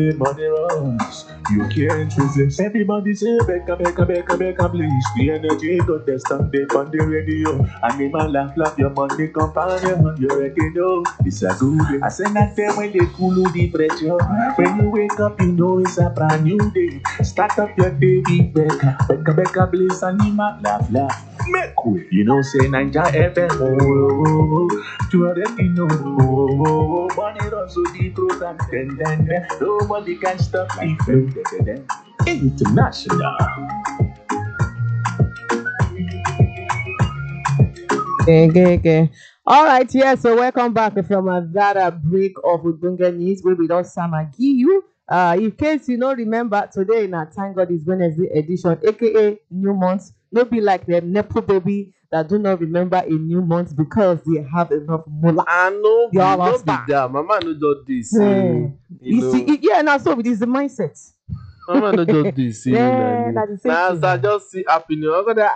money runs. You can't resist. Everybody say, Becca, Becca, Becca, Becca, please. The energy got the stand up on the radio. Animal laugh, laugh, your money companion. You already know it's a good day. I say that time when they cool the pressure. When you wake up, you know it's a brand new day. Start up your day, big Becca, Becca, Becca, please. Animal laugh, laugh. Make way. You know, say Ninja FM. You already know. Money runs so deep, program. Then. Nobody can stop me from international. Okay. All right, yeah. So welcome back from that break of Udunga News where we don't samagi you. In case you don't remember, today in our Thank God is Wednesday edition, aka New Month. No be like the Nepo baby that do not remember a new month because they have enough moolah. I know, They all no have be that. that. Mama no do this. You see, yeah, now so it is the mindset. Mama no do this. Yeah, that's the same Now, thing. I just see happening. I'm gonna.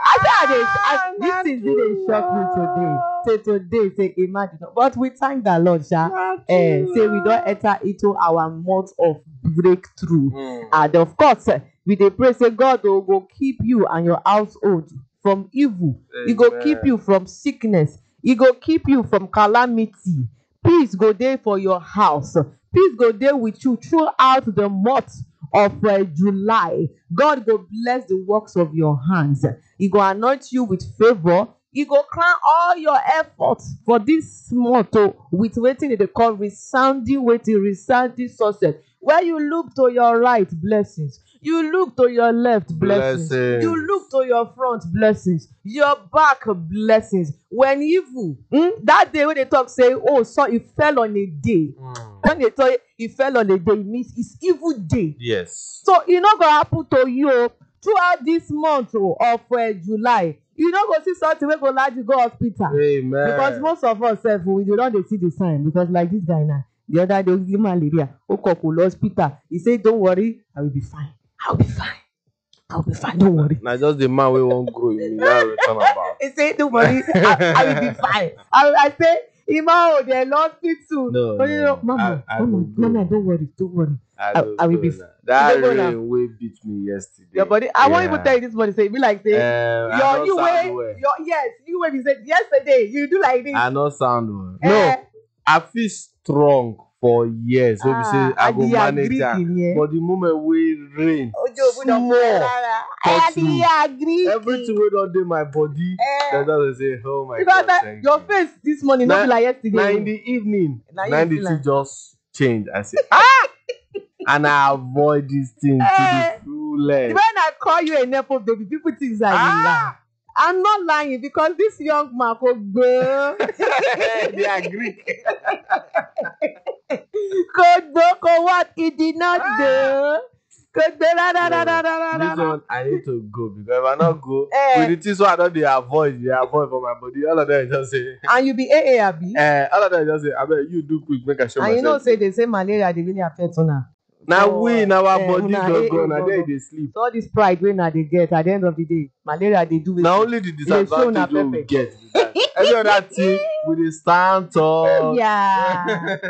This thing didn't shock me today. Say today, say imagine. But we thank the Lord, Sha. Say we don't enter into our month of breakthrough. And of course, we dey pray, say God will go keep you and your household from evil. He go keep you from sickness. He go keep you from calamity. Peace go there for your house. Peace go there with you throughout the month of July. God go bless the works of your hands. He go anoint you with favor. He go crown all your efforts for this month with wetin they call resounding success. Where you look to your right, blessings. You look to your left, blessings. You look to your front, blessings. Your back, blessings. When evil, that day when they talk, say, oh, so it fell on a day. When they tell you it fell on a day, it means it's evil day. Yes. So it not gonna happen to you throughout this month of July. You not go see something wey go like you go hospital. Amen. Because most of us we do not see the sign. Because like this guy now, the other day he malaria, hospital. He said, "Don't worry, I will be fine. I'll be fine. I'll be fine. Don't worry." Now just the man we won't grow in me. Now we turn about. He said, "Don't worry, I will be fine." I say, "Ima, they lost me too." No, Mama, don't worry. I will be fine. That rain will beat me yesterday. Your body. I won't even tell you this body. Say, be like say, you way you said yesterday. You do like this. I not sound well. No, I feel strong for years. So we say I go manage that. But the moment we rain, small touch me. Everything we don't do my body. They just say, oh my God, thank your face this morning not be like yesterday. Now in the evening, now the thing just change. I say, and I avoid this thing to the fullest. When I call you a Nepo baby, people think that I'm not lying because this young man could go. They agree. Could go what he did not do. Could this one I need to go because if I not go, with the things so I don't they avoid for my body. All of them just say. And you be AARB. All of them just say, I bet you do quick make a show. And myself. They say malaria they really affect una. Now we in our body don't go, now they sleep. So all this pride when they get at the end of the day, malaria they do. Now only the disadvantage we get. Every other thing with the stand up. Yeah.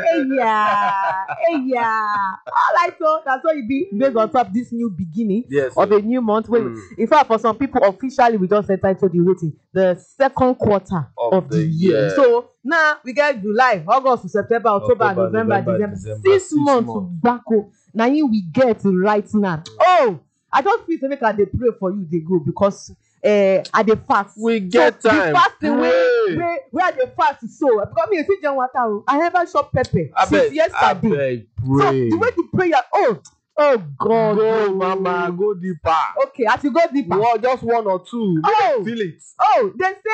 All right, so that's what it be based on top this new beginning of a new month. In fact, for some people, officially we just entitled the waiting the second quarter of the year. So now we get July, August, September, October, November, December. 6 months back. Now we get right now. Oh, I don't feel to make a they pray for you they go because at the fast we get time. The fasting where the fast is so because me see John water. I never shop pepper since yesterday. So the way the prayer, oh God, go mama, go deeper. Okay, as you go deeper, just 1 or 2. Feel it. They say